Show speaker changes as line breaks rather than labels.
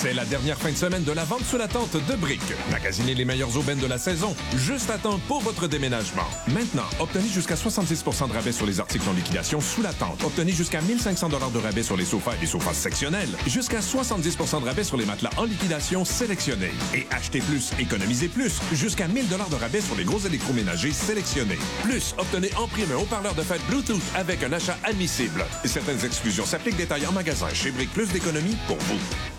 C'est la dernière fin de semaine de la vente sous la tente de Brick. Magasinez les meilleures aubaines de la saison, juste à temps pour votre déménagement. Maintenant, obtenez jusqu'à 70 de rabais sur les articles en liquidation sous la tente. Obtenez jusqu'à 1500 de rabais sur les sofas et les sofas sectionnels. Jusqu'à 70 de rabais sur les matelas en liquidation sélectionnés. Et achetez plus, économisez plus. Jusqu'à 1000 de rabais sur les gros électroménagers sélectionnés. Plus, obtenez en prime un haut-parleur de fête Bluetooth avec un achat admissible. Et certaines exclusions s'appliquent. Détails en magasin. Chez Brick, plus d'économies pour vous.